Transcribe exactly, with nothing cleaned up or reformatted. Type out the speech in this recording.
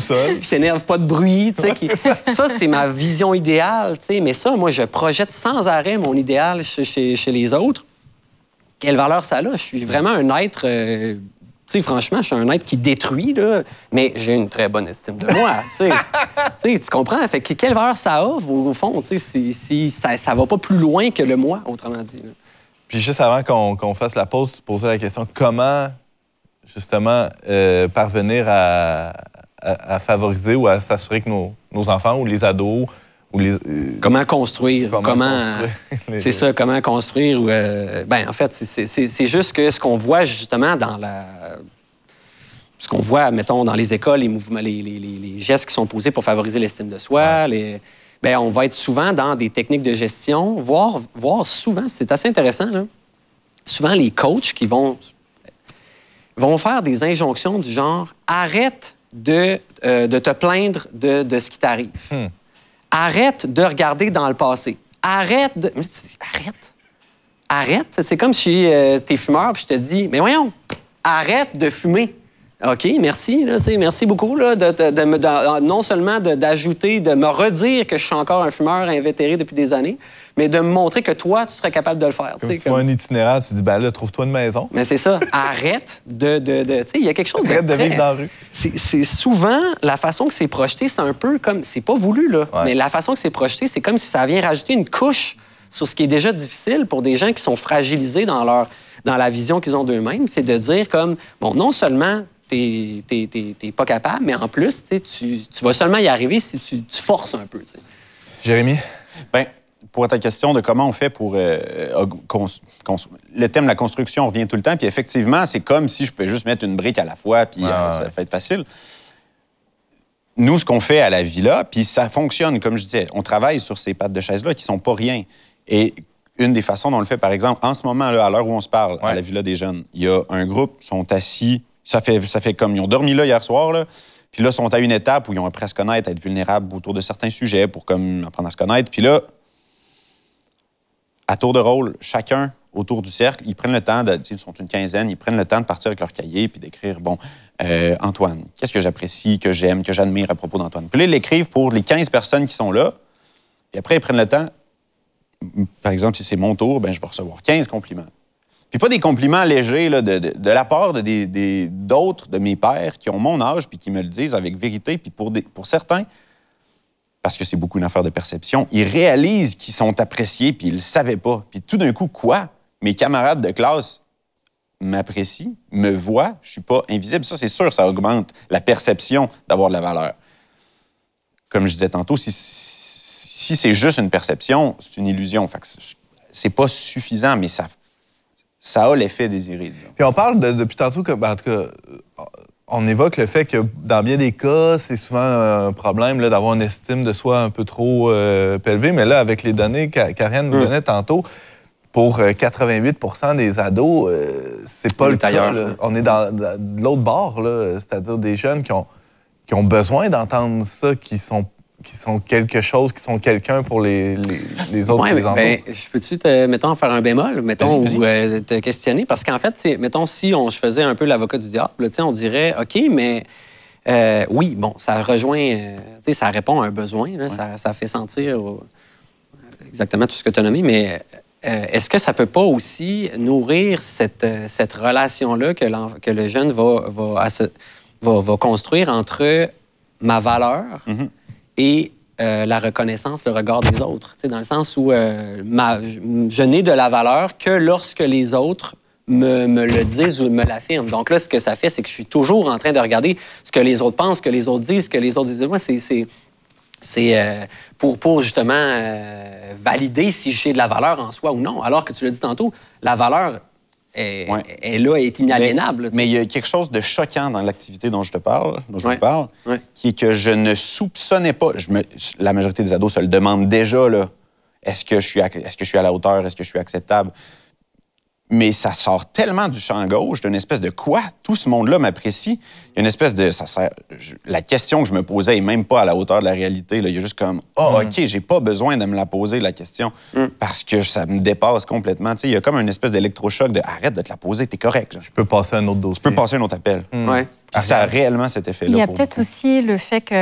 sous-sol. Qui s'énerve pas de bruit, tu sais. Qui... Ça, c'est ma vision idéale, tu sais. Mais ça, moi, je projette sans arrêt mon idéal chez, chez, chez les autres. Quelle valeur ça a? Je suis vraiment un être... Euh... Tu sais, franchement, je suis un être qui détruit, là, mais j'ai une très bonne estime de moi, tu sais. Tu comprends? Fait que quelle valeur ça a, au, au fond, tu sais, si, si ça, ça va pas plus loin que le moi, autrement dit. Là. Puis juste avant qu'on qu'on fasse la pause, tu posais la question, comment, justement, euh, parvenir à, à, à favoriser ou à s'assurer que nos, nos enfants ou les ados... Ou les, euh, comment construire? Comment, comment construire c'est ça, comment construire? Ou, euh, ben, en fait, c'est juste que ce qu'on voit justement dans la... Ce qu'on voit, mettons, dans les écoles, les mouvements, les, les, les gestes qui sont posés pour favoriser l'estime de soi, ouais. les, ben, on va être souvent dans des techniques de gestion, voire, voire souvent, c'est assez intéressant, là, souvent les coachs qui vont, vont faire des injonctions du genre « arrête de, euh, de te plaindre de, de ce qui t'arrive hmm. ». Arrête de regarder dans le passé. Arrête de... Arrête. Arrête. C'est comme si euh, t'es fumeur puis je te dis, mais voyons, arrête de fumer. OK, merci. Là, merci beaucoup là, de, de, de, de, non seulement d'ajouter, de, de me redire que je suis encore un fumeur invétéré depuis des années, mais de me montrer que toi, tu serais capable de le faire. Comme si tu vois un itinéraire, tu dis, ben là, trouve-toi une maison. Mais c'est ça. Arrête de... de, de tu sais, il y a quelque chose de Arrête de très... vivre dans la rue. C'est souvent, la façon que c'est projeté, c'est un peu comme... C'est pas voulu, là. Ouais. Mais la façon que c'est projeté, c'est comme si ça vient rajouter une couche sur ce qui est déjà difficile pour des gens qui sont fragilisés dans, leur, dans la vision qu'ils ont d'eux-mêmes. C'est de dire comme, bon, non seulement... t'es t'es pas capable, mais en plus, tu, tu vas seulement y arriver si tu, tu forces un peu. T'sais. Jérémy? Bien, pour ta question de comment on fait pour... Euh, cons, cons, le thème de la construction revient tout le temps, puis effectivement, c'est comme si je pouvais juste mettre une brique à la fois, puis ah, euh, ça ouais. fait être facile. Nous, ce qu'on fait à la Villa, puis ça fonctionne, comme je disais, on travaille sur ces pattes de chaise-là qui sont pas rien. Et une des façons dont on le fait, par exemple, en ce moment, là, à l'heure où on se parle, ouais. à la Villa des jeunes, il y a un groupe, ils sont assis... Ça fait, ça fait comme... Ils ont dormi là hier soir, là. Puis là, ils sont à une étape où ils ont appris à se connaître, à être vulnérables autour de certains sujets pour comme apprendre à se connaître. Puis là, à tour de rôle, chacun autour du cercle, ils prennent le temps, de, ils sont une quinzaine, ils prennent le temps de partir avec leur cahier puis d'écrire, bon, euh, Antoine, qu'est-ce que j'apprécie, que j'aime, que j'admire à propos d'Antoine. Puis là, ils l'écrivent pour les quinze personnes qui sont là. Puis après, ils prennent le temps, par exemple, si c'est mon tour, ben je vais recevoir quinze compliments. Puis pas des compliments légers là, de, de, de la part de des, des, d'autres de mes pairs qui ont mon âge puis qui me le disent avec vérité. Puis pour, des, pour certains, parce que c'est beaucoup une affaire de perception, ils réalisent qu'ils sont appréciés puis ils le savaient pas. Puis tout d'un coup, quoi? Mes camarades de classe m'apprécient, me voient, je suis pas invisible. Ça, c'est sûr, ça augmente la perception d'avoir de la valeur. Comme je disais tantôt, si, si c'est juste une perception, c'est une illusion. Fait que c'est pas suffisant, mais ça... ça a l'effet désiré, disons. Puis on parle de, depuis tantôt que, ben, en tout cas, on évoque le fait que dans bien des cas, c'est souvent un problème là, d'avoir une estime de soi un peu trop euh, élevée. Mais là, avec les données qu'Ariane nous donnait tantôt, pour quatre-vingt-huit pour cent des ados, euh, c'est pas on le cas. Là. On est dans, dans de l'autre bord, là, c'est-à-dire des jeunes qui ont, qui ont besoin d'entendre ça, qui sont qui sont quelque chose, qui sont quelqu'un pour les, les, les autres. Oui, les ben, je peux-tu, te, mettons, faire un bémol, mettons, vas-y, vas-y. ou euh, te questionner? Parce qu'en fait, mettons, si on, je faisais un peu l'avocat du diable, on dirait, OK, mais euh, oui, bon, ça rejoint, euh, ça répond à un besoin, là, ouais. ça, ça fait sentir euh, exactement tout ce que tu as nommé, mais euh, est-ce que ça peut pas aussi nourrir cette, cette relation-là que, que le jeune va, va, va, va construire entre ma valeur mm-hmm. et euh, la reconnaissance, le regard des autres. Dans le sens où euh, ma, je, je n'ai de la valeur que lorsque les autres me, me le disent ou me l'affirment. Donc là, ce que ça fait, c'est que je suis toujours en train de regarder ce que les autres pensent, ce que les autres disent, ce que les autres disent. Moi, c'est, c'est, c'est euh, pour, pour justement euh, valider si j'ai de la valeur en soi ou non. Alors que tu l'as dit tantôt, la valeur est, ouais. est là, est inaliénable. Mais, mais il y a quelque chose de choquant dans l'activité dont je te parle, dont je ouais. te parle, ouais. qui est que je ne soupçonnais pas. Je me, la majorité des ados se le demandent déjà, là. Est-ce que je suis à, est-ce que je suis à la hauteur? Est-ce que je suis acceptable? mais ça sort tellement du champ gauche, d'une espèce de quoi? Tout ce monde-là m'apprécie. Il y a une espèce de... Ça sert, je, la question que je me posais est même pas à la hauteur de la réalité. Là. Il y a juste comme, ah, oh, mm. OK, j'ai pas besoin de me la poser, la question, mm. parce que ça me dépasse complètement. T'sais, il y a comme une espèce d'électrochoc de, arrête de te la poser, t'es correct. Je peux passer à un autre dossier. Tu peux passer à un autre appel. Mm. Ouais. Puis ça a réellement cet effet-là. Il y a pour peut-être beaucoup. aussi le fait que